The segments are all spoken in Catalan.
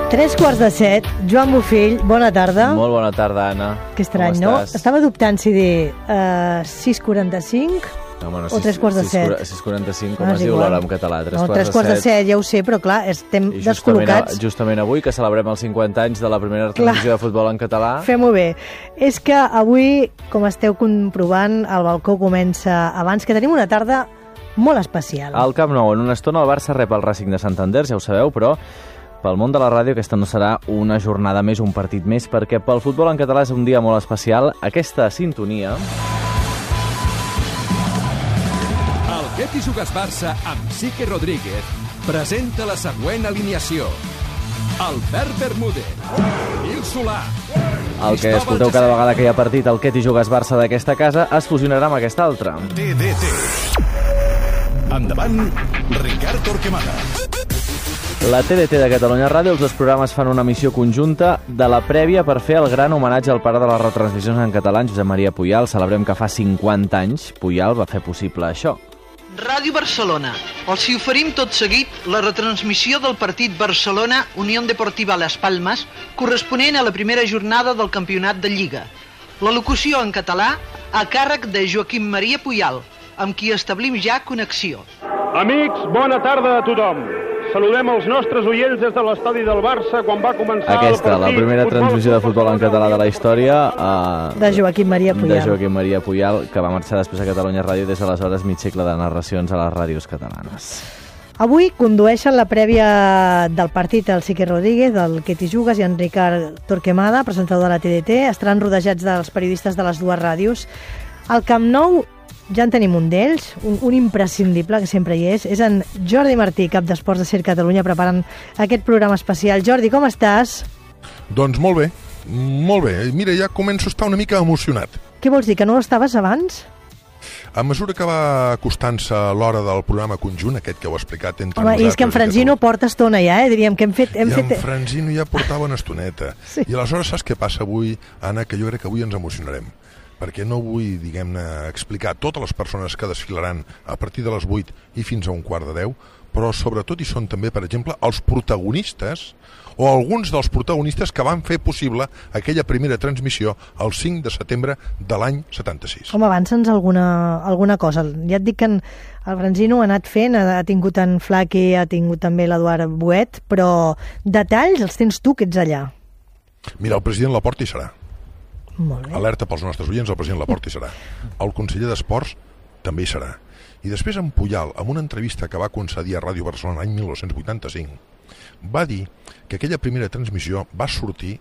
3:15, Joan Bofill, bona tarda. Molt bona tarda, Anna. Que estrany, no? Estava dubtant si dir 6:45 o 3:15. 6:45, com es diu l'hora en català? 3:15, ja ho sé, però clar, estem descol·locats. Justament avui, que celebrem els 50 anys de la primera transmissió de futbol en català. Fem-ho bé. És que avui, com esteu comprovant, el balcó comença abans, que tenim una tarda molt especial. Al Camp Nou, en una estona, el Barça rep el Racing de Santander, ja ho sabeu, però pel món de la ràdio aquesta no serà una jornada més, un partit més, perquè pel futbol en català és un dia molt especial. Aquesta sintonia... El Betis Jugues Barça amb Sique Rodríguez presenta la següent alineació. Albert Bermúdez, Nil Solà... El que escolteu cada vegada que hi ha partit, el Betis Jugues Barça d'aquesta casa, es fusionarà amb aquesta altra. TDT. Endavant, Ricard Torquemada. La TDT de Catalunya Ràdio, els dos programes fan una missió conjunta de la prèvia per fer el gran homenatge al pare de les retransmissions en català, Josep Maria Pujal. Celebrem que fa 50 anys Pujal va fer possible això. Ràdio Barcelona. Els hi oferim tot seguit la retransmissió del partit Barcelona-Unión Deportiva Las Palmas, corresponent a la primera jornada del campionat de Lliga. La locució en català a càrrec de Joaquim Maria Pujal, amb qui establim ja connexió. Amics, bona tarda a tothom. Saludem els nostres oients des de l'estadi del Barça quan va començar aquesta, la primera transmissió de futbol en català de la història de Joaquim Maria Pujal. De Joaquim Maria Pujal, que va marxar després a Catalunya Ràdio des d'aleshores mig segle de narracions a les ràdios catalanes. Avui condueixen la prèvia del partit el Sique Rodríguez, el Betis Jugues i en Ricard Torquemada, presentador de la TDT. Estaran rodejats dels periodistes de les dues ràdios. Al Camp Nou ja en tenim un d'ells, un imprescindible que sempre hi és en Jordi Martí, cap d'Esports de Ser Catalunya, preparant aquest programa especial. Jordi, com estàs? Doncs molt bé, molt bé. Mira, ja començo a estar una mica emocionat. Què vols dir, que no ho estaves abans? A mesura que va acostant-se l'hora del programa conjunt, aquest que heu explicat entre nosaltres... Home, i és que en Franzino porta estona ja, diríem que hem fet... En Franzino ja portava una estoneta. Sí. I aleshores saps què passa avui, Anna, que jo crec que avui ens emocionarem. Perquè no vull, diguem-ne, explicar totes les persones que desfilaran a partir de les 8 i fins a 11:15, però sobretot hi són també, per exemple, els protagonistes o alguns dels protagonistes que van fer possible aquella primera transmissió el 5 de setembre de l'any 76. Home, avança'ns alguna cosa. Ja et dic que el Franzino ha anat fent, ha tingut en Flaqui, ha tingut també l'Eduard Buet, però detalls els tens tu, que ets allà. Mira, el president Laporta hi serà. Molt bé. Alerta pels nostres oients, el president Laporta hi serà. El conseller d'Esports també hi serà. I després en Pujal, en una entrevista que va concedir a Ràdio Barcelona l'any 1985, va dir que aquella primera transmissió va sortir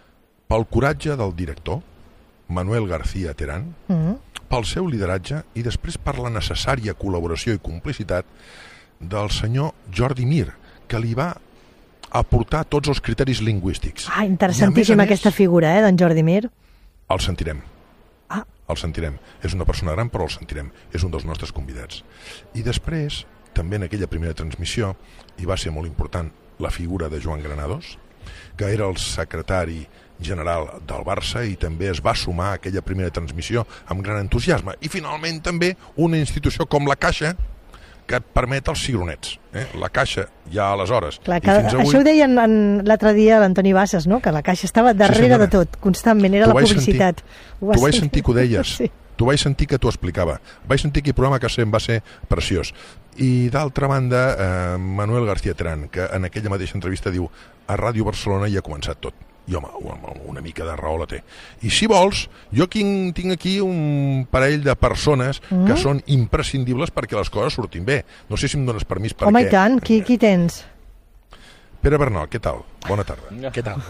pel coratge del director, Manuel García Terán, pel seu lideratge i després per la necessària col·laboració i complicitat del senyor Jordi Mir, que li va aportar tots els criteris lingüístics. Ah, interessantíssima aquesta figura, d'en Jordi Mir. El sentirem. El sentirem. És una persona gran, però el sentirem. És un dels nostres convidats. I després, també en aquella primera transmissió, hi va ser molt important la figura de Joan Granados, que era el secretari general del Barça i també es va sumar a aquella primera transmissió amb gran entusiasme. I finalment també una institució com la Caixa, que et permet els cigronets. La Caixa ja aleshores. Clar, que avui... Això ho deien l'altre dia l'Antoni Bassas, no? Que la Caixa estava darrere de tot, constantment, era la publicitat. Tu vaig sentir que ho deies, sí. Tu vaig sentir que t'ho explicava, vaig sentir aquell programa que va ser preciós. I d'altra banda, Manuel García Terán, que en aquella mateixa entrevista diu a Ràdio Barcelona ja ha començat tot. I home, una mica de raó la té. I si vols, jo tinc aquí un parell de persones que són imprescindibles perquè les coses surtin bé. No sé si em dones permís perquè... Home, i tant, qui tens? Pere Bernal, què tal? Bona tarda. Què tal?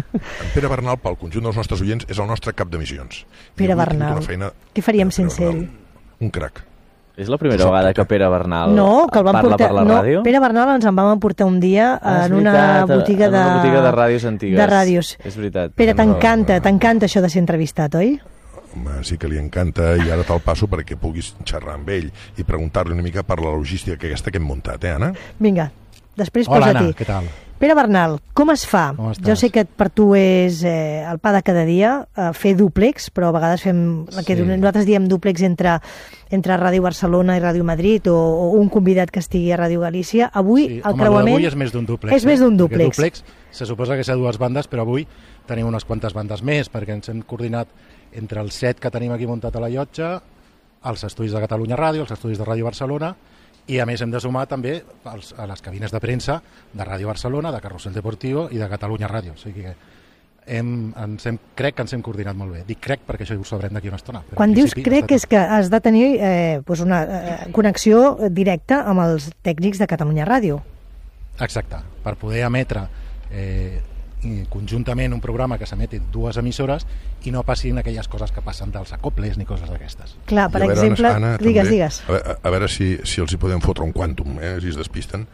En Pere Bernal, pel conjunt dels nostres oients, és el nostre cap de missions. Pere Bernal, què faríem sense ell? Un crac. És la primera vegada que Pere Bernal parla per la ràdio? Pere Bernal ens en vam emportar un dia en una botiga de ràdios antigues. De ràdios. És veritat. Pere, t'encanta això de ser entrevistat, oi? Home, sí que li encanta i ara te'l passo perquè puguis xerrar amb ell i preguntar-li una mica per la logística aquesta que hem muntat, Anna? Vinga, després Hola, posa-t'hi. Anna, què tal? Pere Bernal, com es fa? Jo sé que per tu és el pa de cada dia fer dúplex, però a vegades fem el que nosaltres diem dúplex entre Ràdio Barcelona i Ràdio Madrid o un convidat que estigui a Ràdio Galícia. Avui el creuament... Avui és més d'un dúplex. És més d'un dúplex. Perquè dúplex se suposa que és a dues bandes, però avui tenim unes quantes bandes més, perquè ens hem coordinat entre el set que tenim aquí muntat a la llotja, els estudis de Catalunya Ràdio, els estudis de Ràdio Barcelona, i a més hem de sumar també a les cabines de premsa de Ràdio Barcelona, de Carrusel Deportivo i de Catalunya Ràdio. O sigui que crec que ens hem coordinat molt bé. Dic crec perquè això ho sabrem d'aquí una estona. Quan dius crec és que has de tenir una connexió directa amb els tècnics de Catalunya Ràdio. Exacte, per poder emetre conjuntament un programa que s'emeti dues emissores i no passin aquelles coses que passen dels acoples ni coses d'aquestes. Clar, per exemple, Anna, digues. A veure si els hi podem fotre un quàntum, si es despisten.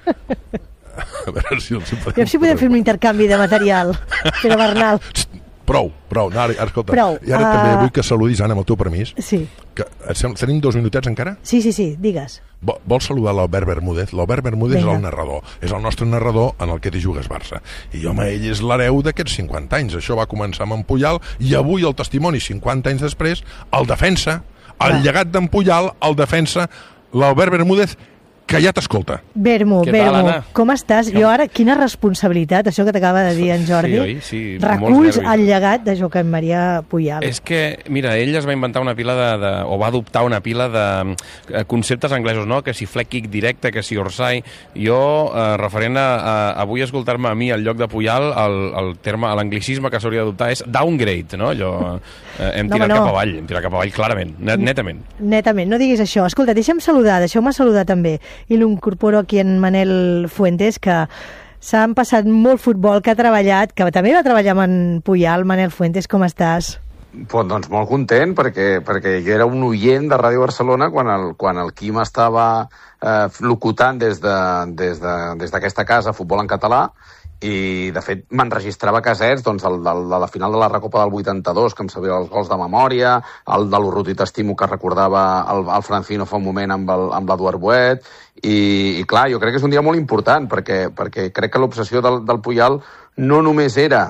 A veure si els hi podem... I si podem fer un intercanvi de material, Pere Bernal. Prou. No, ara, escolta. Prou. I ara també vull que saludis, Anna, amb el teu permís. Sí. Tenim 2 minutets encara? Sí, digues. Vols saludar l'Albert Bermúdez? L'Albert Bermúdez és el narrador. És el nostre narrador en el que t'hi jugues Barça. I home, ell és l'hereu d'aquests 50 anys. Això va començar amb en Puyal i avui el testimoni, 50 anys després, el defensa, el llegat d'en Puyal, el defensa, l'Albert Bermúdez, que ja t'escolta. Bermo, com estàs? Jo ara, quina responsabilitat, això que t'acaba de dir en Jordi. Sí, reculls el llegat de Joaquim Maria Puyal. És que, mira, ell es va inventar una pila o va adoptar una pila de conceptes anglesos, no? Que si flag kick directe, que si orsai. Jo, referent a avui escoltar-me a mi al lloc de Puyal, el terme, l'anglicisme que s'hauria d'adoptar és downgrade, no? Hem tirat cap avall, clarament, netament. Netament, no diguis això. Escolta, deixa'm saludar també. I l'incorporo aquí en Manel Fuentes, que s'ha passat molt futbol, que ha treballat, que també va treballar amb en Puyal. Manel Fuentes, com estàs? Doncs molt content, perquè jo era un oient de Ràdio Barcelona quan el Quim estava locutant des d'aquesta casa Futbol en Català, i de fet m'enregistrava casets de la final de la Recopa del 82, que em sabia els gols de memòria, el de l'Urruti t'estimo que recordava el Francino fa un moment amb l'Eduard Boet, i clar, jo crec que és un dia molt important perquè crec que l'obsessió del Puyal no només era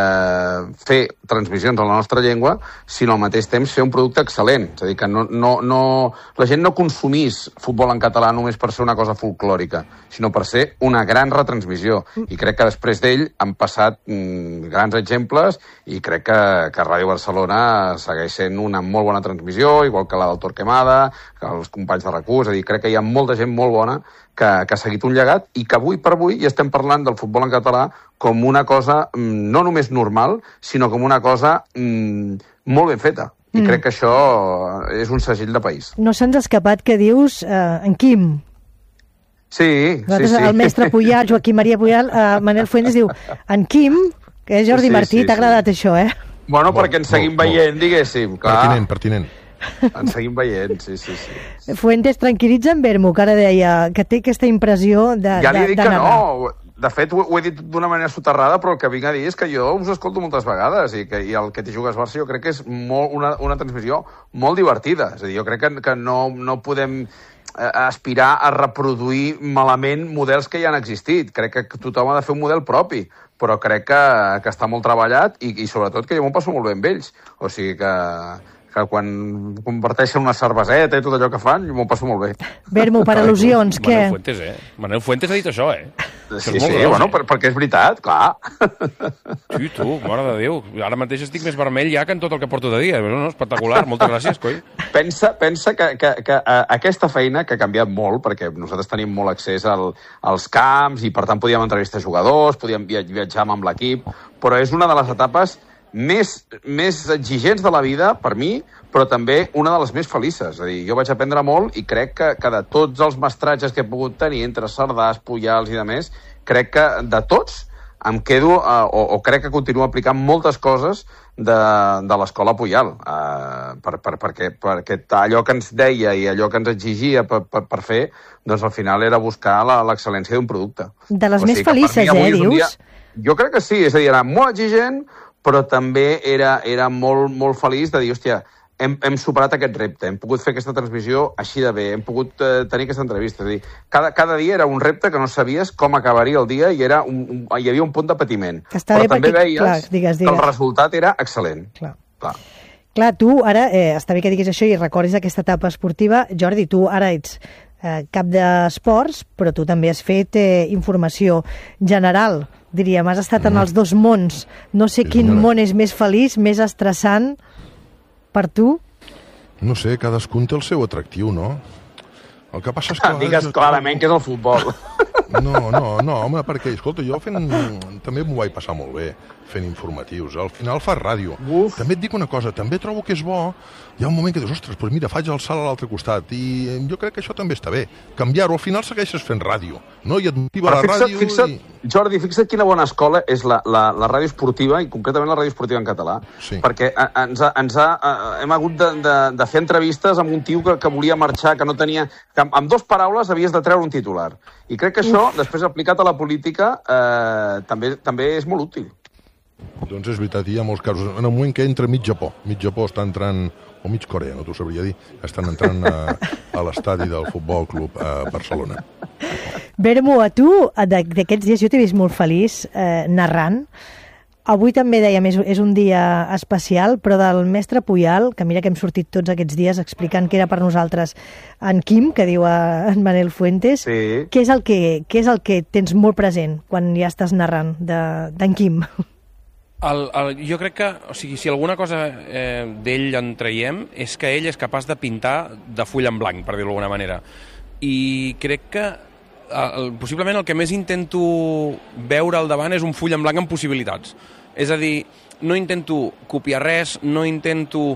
fer transmissions en la nostra llengua, sinó al mateix temps fer un producte excel·lent. És a dir, que la gent no consumís futbol en català només per ser una cosa folclòrica, sinó per ser una gran retransmissió. I crec que després d'ell han passat grans exemples i crec que Ràdio Barcelona segueix sent una molt bona transmissió, igual que la del Torquemada, que els companys de RAC1. És a dir, crec que hi ha molta gent molt bona que ha seguit un llegat i que avui per avui ja estem parlant del futbol en català com una cosa no només normal, sinó com una cosa molt ben feta. I crec que això és un segell de país. No se'ns ha escapat que dius en Quim. Sí. El mestre Puyal, Joaquim Maria Puyal, Manel Fuentes diu en Quim, que és Jordi Martí, t'ha agradat això, eh? Bueno, perquè ens seguim veient, diguéssim. Pertinent. Ens seguim veient, sí. Fuentes, tranquil·litza en Bermo, que ara deia que té aquesta impressió de ja li dic que narrar. no. De fet, ho he dit d'una manera soterrada, però el que vinc a dir és que jo us escolto moltes vegades i el que t'hi jugues Barça jo crec que és una transmissió molt divertida. És a dir, jo crec que no podem aspirar a reproduir malament models que ja han existit. Crec que tothom ha de fer un model propi, però crec que està molt treballat i sobretot que jo m'ho passo molt bé amb ells. O sigui que quan comparteixen una cerveseta i tot allò que fan, jo m'ho passo molt bé. Bermo, per al·lusions, què? Manel Fuentes ha dit això, Sí, bueno, perquè és veritat, clar. Sí, tu, mare de Déu. Ara mateix estic més vermell ja que en tot el que porto de dia. No, espectacular, moltes gràcies, coi. Pensa que aquesta feina, que ha canviat molt, perquè nosaltres tenim molt accés als camps i, per tant, podíem entrevistar jugadors, podíem viatjar amb l'equip, però és una de les etapes més exigents de la vida, per mi, però també una de les més felices. És a dir, jo vaig aprendre molt i crec que de tots els mestratges que he pogut tenir entre Cerdàs, Puyals i demés, crec que de tots em quedo, o crec que continuo aplicant moltes coses de l'escola Puyal, perquè allò que ens deia i allò que ens exigia per fer, doncs al final era buscar l'excel·lència d'un producte. De les més felices, dius? Jo crec que sí, és a dir, era molt exigent, però també era molt, molt feliç de dir, hòstia, hem superat aquest repte, hem pogut fer aquesta transmissió així de bé, hem pogut tenir aquesta entrevista. És a dir, cada dia era un repte que no sabies com acabaria el dia i hi havia un punt de patiment. Però també veies que el resultat era excel·lent. Clar, tu ara, està bé que diguis això i recordis aquesta etapa esportiva. Jordi, tu ara ets cap d'esports, però tu també has fet informació general, diríem. Has estat en els dos mons. No sé quin món és més feliç, més estressant per tu? No sé, cadascun té el seu atractiu, no? El que passa és que... Digues clarament que és el futbol. No, home, perquè, escolta, jo també m'ho vaig passar molt bé fent informatius. Al final fas ràdio. També et dic una cosa, també trobo que és bo. Hi ha un moment que dius, ostres, doncs mira, faig el salt a l'altre costat. I jo crec que això també està bé. Canviar-ho, al final segueixes fent ràdio, no? I et motiva la ràdio. Jordi, fixa't quina bona escola és la ràdio esportiva, i concretament la ràdio esportiva en català, perquè hem hagut de fer entrevistes amb un tio que volia marxar, que no tenia... que amb 2 paraules havies de treure un titular. I crec que això, després aplicat a la política, també és molt útil. Doncs és veritat, hi ha molts casos. En el moment que entra mig Japó està entrant, o mig Corea, no t'ho sabria dir, estan entrant a l'estadi del Futbol Club Barcelona. Bermo, a tu, d'aquests dies, jo t'he vist molt feliç narrant. Avui també dèiem, és un dia especial, però del mestre Puyal, que mira que hem sortit tots aquests dies explicant que era per nosaltres en Quim, que diu en Manel Fuentes, què és el que tens molt present quan ja estàs narrant d'en Quim? Jo crec que, o sigui, si alguna cosa d'ell en traiem és que ell és capaç de pintar de full en blanc, per dir-ho d'alguna manera. I crec que possiblement el que més intento veure al davant és un full en blanc amb possibilitats. És a dir, no intento copiar res, no intento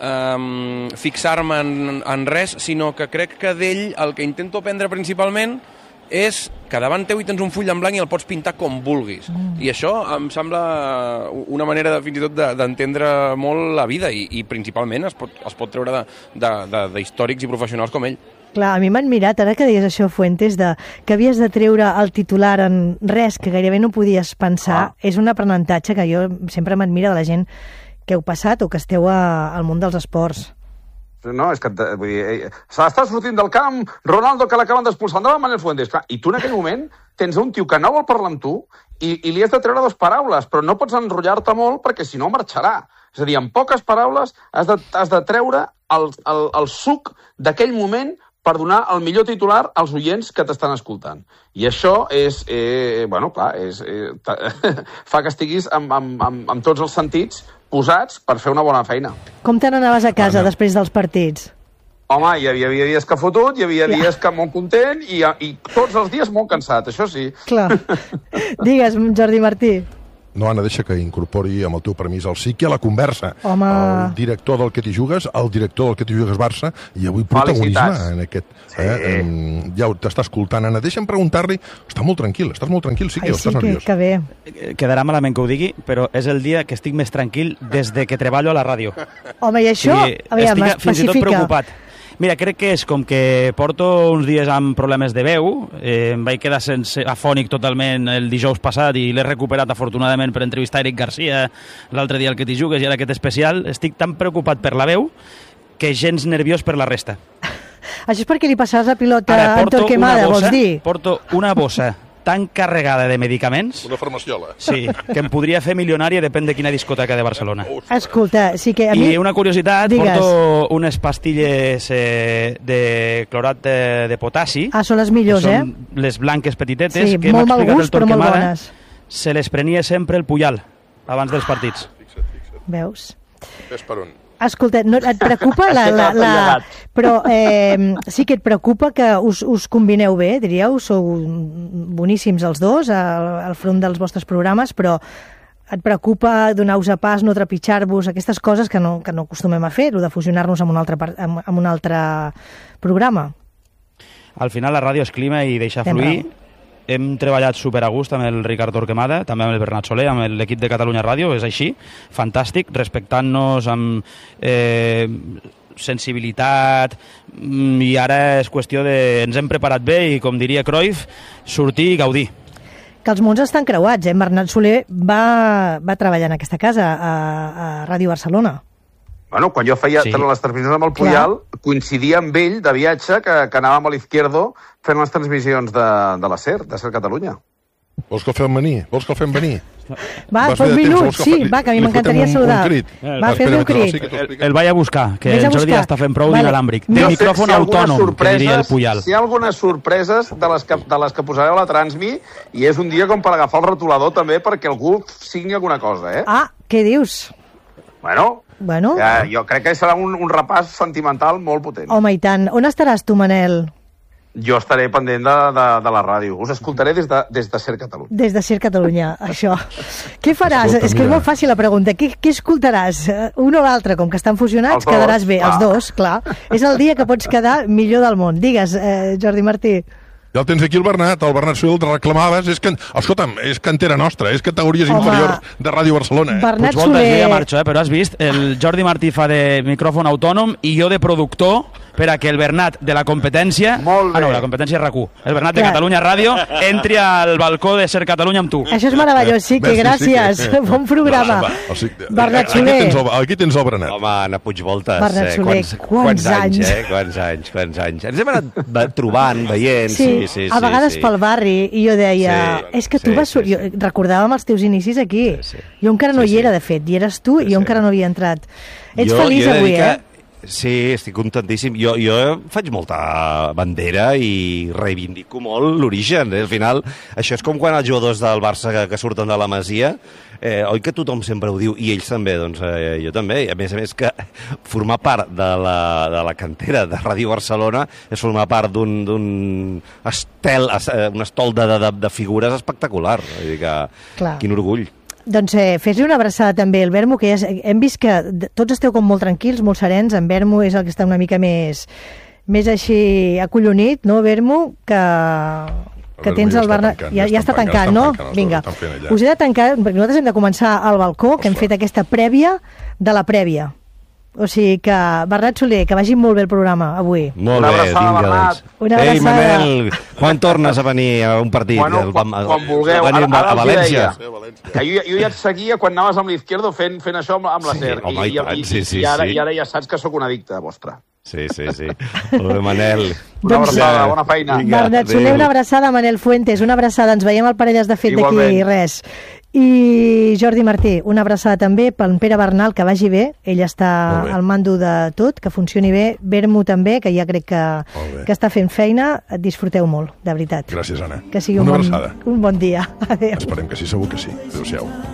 fixar-me en res, sinó que crec que d'ell el que intento aprendre principalment és que davant teu hi tens un full en blanc i el pots pintar com vulguis. I això em sembla una manera fins i tot d'entendre molt la vida i principalment es pot treure d'històrics i professionals com ell. Clar, a mi m'han mirat, ara que deies això, Fuentes, que havies de treure el titular en res, que gairebé no podies pensar. És un aprenentatge que jo sempre m'admira de la gent que heu passat o que esteu al món dels esports. No, és que, vull dir, s'està sortint del camp, Ronaldo que l'acaben d'expulsar, endavant Manel Fuentes. Clar, i tu en aquell moment tens un tio que no vol parlar amb tu i li has de treure 2 paraules, però no pots enrotllar-te molt perquè si no marxarà. És a dir, en poques paraules has de treure el suc d'aquell moment per donar el millor titular als oients que t'estan escoltant. I això és, bueno, clar, fa que estiguis amb tots els sentits posats per fer una bona feina. Com te n'anaves a casa després dels partits? Home, hi havia dies que fotut, hi havia dies que molt content i tots els dies molt cansat, això sí. Clar. Digues, Jordi Martí. No, Anna, deixa que incorpori, amb el teu permís, el Siqui a la conversa. Home. El director del Que t'hi jugues, el director del Que t'hi jugues Barça, i avui protagonisme en aquest... Ja t'està escoltant, Anna. Deixa'm preguntar-li... Estàs molt tranquil, Siqui, o estàs nerviós? Que bé. Quedarà malament que ho digui, però és el dia que estic més tranquil des de que treballo a la ràdio. Home, i això? Aviam, estic fins i tot preocupat. Mira, crec que és com que porto uns dies amb problemes de veu, em vaig quedar afònic totalment el dijous passat i l'he recuperat afortunadament per entrevistar Eric Garcia l'altre dia al Que t'hi jugues i ara aquest especial. Estic tan preocupat per la veu que gens nerviós per la resta. Això és perquè li passaràs la pilota a Torquemada, vols dir? Porto una bossa tan carregada de medicaments... Una farmaciola. Sí, que em podria fer milionari, depèn de quina discoteca de Barcelona. Escolta, sí que a mi... I una curiositat, digues. Porto unes pastilles de clorat de potassi. Són les millors, són les blanques petitetes, sí, que m'ha explicat el però molt Torquemada. bones. Se les prenia sempre el Puyal, abans dels partits. Veus? Ves per on? Escolta, no, et preocupa però sí que et preocupa que us combineu bé, diríeu, sou boníssims els dos al front dels vostres programes, però et preocupa donar-vos a pas, no trepitjar-vos, aquestes coses que no acostumem a fer, de fusionar-nos amb un altre programa. Al final la ràdio és clima i deixa fluir. Hem treballat super a gust amb el Ricard Torquemada, també amb el Bernat Soler, amb l'equip de Catalunya Ràdio, és així, fantàstic, respectant-nos amb sensibilitat, i ara és qüestió de... Ens hem preparat bé i, com diria Cruyff, sortir i gaudir. Que els mons estan creuats, Bernat Soler va treballar en aquesta casa, a Ràdio Barcelona. Bueno, quan jo feia les transmissions amb el Puyal, coincidia amb ell de viatge que anàvem a l'Izquierdo fent les transmissions de la SER, de SER Catalunya. Vols que el fem venir? Va, fa un minut, va, que a mi m'encantaria saludar. Va, fes-li un crit. El vaig a buscar, que el Jordi ja està fent prou d'inalàmbric. Té micròfon autònom, que diria el Puyal. Si hi ha algunes sorpreses de les que posareu a la Transmi, i és un dia com per agafar el rotulador també perquè algú signi alguna cosa, eh? Ah, què dius? Bueno, jo crec que serà un repàs sentimental molt potent. Home, i tant. On estaràs tu, Manel? Jo estaré pendent de la ràdio. Us escoltaré des de SER Catalunya. Des de SER Catalunya, això. Què faràs? És que és molt fàcil la pregunta. Què escoltaràs? Un o l'altre? Com que estan fusionats, quedaràs bé. Els dos, clar. És el dia que pots quedar millor del món. Digues, Jordi Martí. Ja el tens aquí el Bernat Soler, el reclamaves, escolta'm, és cantera nostra, és categories inferiors de Ràdio Barcelona. Bernat Soler... Jo ja marxo, però has vist, el Jordi Martí fa de micròfon autònom i jo de productor per a que el Bernat de la competència... la competència és RAC1. El Bernat de Catalunya Ràdio entri al balcó de SER Catalunya amb tu. Això és meravellós, sí, que gràcies. Bon programa. Bernat Soler. Aquí tens el Bernat. Home, Anna Puigvoltes. Bernat Soler, quants anys. Quants anys. Ens hem anat trobant, veient... Sí, a vegades pel barri, i jo deia, és que tu vas... Recordàvem els teus inicis aquí. Jo encara no hi era, de fet, i eres tu, i jo encara no havia entrat. Ets feliç avui, eh? Sí, estic contentíssim. Jo faig molta bandera i reivindico molt l'origen. Al final, això és com quan els jugadors del Barça que surten de la Masia, oi que tothom sempre ho diu, i ells també, doncs jo també. A més que formar part de la cantera de Ràdio Barcelona és formar part d'un estol de figures espectacular. Vull dir que, quin orgull. Doncs fes-li una abraçada també al Vermo, que hem vist que tots esteu com molt tranquils, molt serens. En Vermo és el que està una mica més així acollonit, no, Vermo? Que tens el Bernat... Ja està tancat, no? Vinga, us he de tancar, perquè nosaltres hem de començar al balcó, que hem fet aquesta prèvia de la prèvia. O sigui que, Bernat Soler, que vagi molt bé el programa avui. Molt bé, vinga, doncs. Una abraçada. Ei, Manel, quan tornes a venir a un partit? Bueno, quan vulgueu. A València. Jo ja et seguia quan anaves amb l'Izquierdo fent això amb la SER. I ara ja saps que sóc un addicte vostre. Sí. Molt bé, Manel. Una abraçada, bona feina. Bernat Soler, una abraçada. Manel Fuentes, una abraçada. Ens veiem al Parelles de Fet d'aquí res. I Jordi Martí, una abraçada també pel Pere Bernal, que vagi bé. Ell està al mando de tot, que funcioni bé. Vermo també, que ja crec que està fent feina. Disfruteu molt, de veritat. Gràcies, Anna. Que sigui un bon dia. Adéu. Esperem que sí, segur que sí. Adéu-siau.